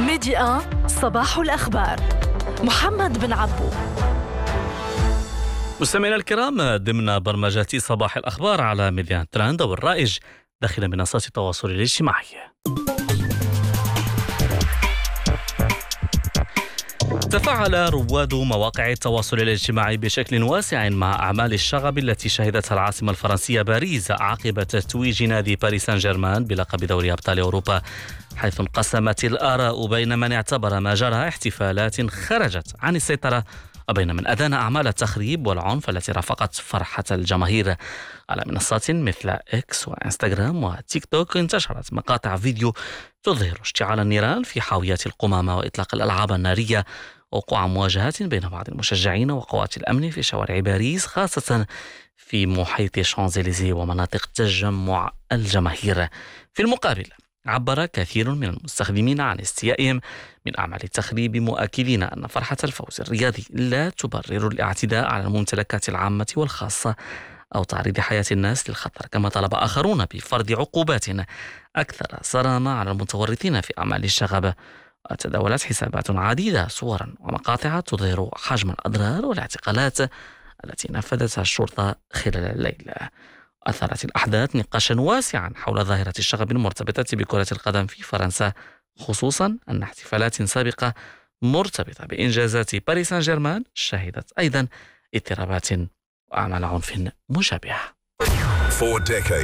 ميدي 1 صباح الأخبار. محمد بن عبو. مستمعينا الكرام، ضمن برمجة صباح الأخبار على ميديا ترند والرائج داخل منصات التواصل الاجتماعي. تفاعل رواد مواقع التواصل الاجتماعي بشكل واسع مع أعمال الشغب التي شهدتها العاصمة الفرنسية باريس عقب تتويج نادي باريس سان جيرمان بلقب دوري أبطال أوروبا، حيث انقسمت الآراء بين من اعتبر ما جرى احتفالات خرجت عن السيطرة وبين من أدان أعمال التخريب والعنف التي رافقت فرحة الجماهير. على منصات مثل إكس وإنستغرام وتيك توك انتشرت مقاطع فيديو تظهر اشتعال النيران في حاويات القمامة وإطلاق الألعاب النارية، وقوع مواجهات بين بعض المشجعين وقوات الأمن في شوارع باريس، خاصة في محيط شانزليزيه ومناطق تجمع الجماهير. في المقابل عبر كثير من المستخدمين عن استيائهم من أعمال التخريب، مؤكدين أن فرحة الفوز الرياضي لا تبرر الاعتداء على الممتلكات العامة والخاصة أو تعريض حياة الناس للخطر. كما طلب آخرون بفرض عقوبات أكثر صرامة على المتورطين في أعمال الشغب. وتداولت حسابات عديدة صورا ومقاطع تظهر حجم الأضرار والاعتقالات التي نفذتها الشرطة خلال الليل. أثارت الأحداث نقاشا واسعا حول ظاهرة الشغب المرتبطة بكرة القدم في فرنسا، خصوصا أن احتفالات سابقة مرتبطة بإنجازات باريس سان جيرمان شهدت أيضا اضطرابات وأعمال عنف مشابهة.